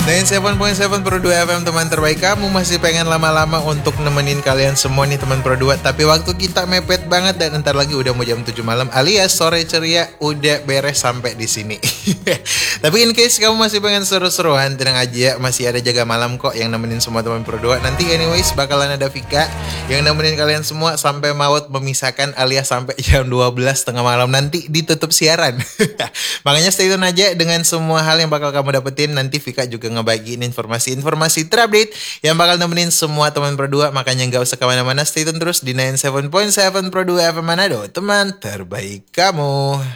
97.7 Pro 2 FM, teman terbaik. Kamu masih pengen lama-lama untuk nemenin kalian semua nih teman Pro 2, tapi waktu kita mepet banget dan ntar lagi udah mau jam 7 malam alias sore ceria udah beres sampai di sini. Tapi in case kamu masih pengen seru-seruan, tenang aja, masih ada jaga malam kok yang nemenin semua teman Pro 2. Nanti anyways bakalan ada Vika yang nemenin kalian semua sampai maut memisahkan alias sampai jam 12 tengah malam nanti ditutup siaran. Makanya stay tune aja dengan semua hal yang bakal kamu dapetin. Nanti Vika juga ngebagiin informasi-informasi terupdate yang bakal nemenin semua teman Pro 2. Makanya gak usah kemana-mana, stay tune terus di 97.7 Pro 2 FM Manado, teman terbaik kamu.